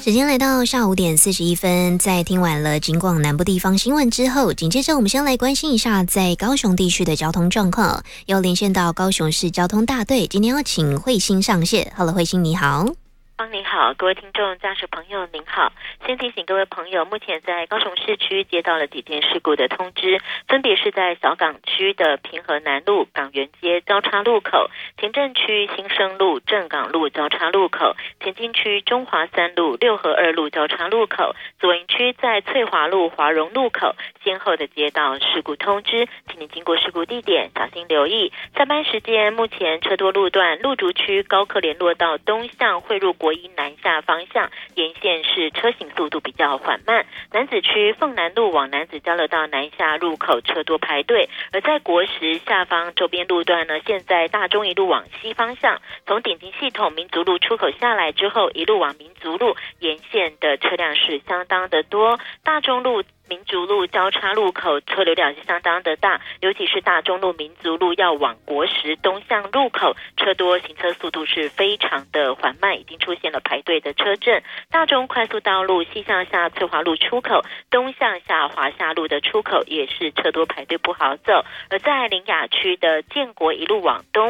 时间来到下午5:41，在听完了警广南部地方新闻之后，紧接着我们先来关心一下在高雄地区的交通状况，要连线到高雄市交通大队，今天要请慧欣上线。Hello， 慧欣你好。 您好，各位听众驾驶朋友您好，先提醒各位朋友，目前在高雄市区接到了几件事故的通知，分别是在小港区的平和南路港园街交叉路口、前镇区新生路正港路交叉路口、前进区中华三路六合二路交叉路口、左营区在翠华路华荣路口，先后的接到事故通知，请您经过事故地点小心留意。下班时间目前车多路段，路竹区高科联络道东向汇入国一南下方向沿线是车行速度比较缓慢，楠梓区凤南路往楠梓交流道南下入口车多排队，而在国十下方周边路段呢，现在大中一路往西方向，从顶级系统民族路出口下来之后，一路往民族路沿线的车辆是相当的多，大中路民族路交叉路口车流量是相当的大，尤其是大中路民族路要往国十东向路口，车多，行车速度是非常的缓慢，已经出现了排队的车阵。大中快速道路西向下翠华路出口，东向下华夏路的出口也是车多排队不好走，而在苓雅区的建国一路往东